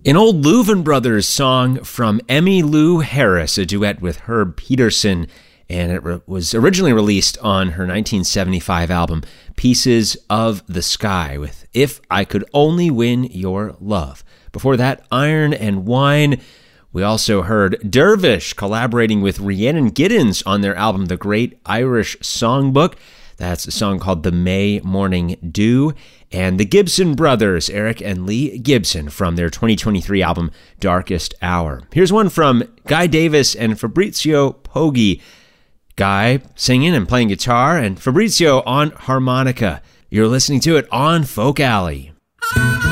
An old Louvin Brothers song from Emmylou Harris, a duet with Herb Peterson, and it was originally released on her 1975 album, Pieces of the Sky, with If I Could Only Win Your Love. Before that, Iron and Wine. We also heard Dervish collaborating with Rhiannon Giddens on their album, The Great Irish Songbook. That's a song called The May Morning Dew. And the Gibson Brothers, Eric and Lee Gibson, from their 2023 album, Darkest Hour. Here's one from Guy Davis and Fabrizio Poggi. Guy singing and playing guitar, and Fabrizio on harmonica. You're listening to it on Folk Alley.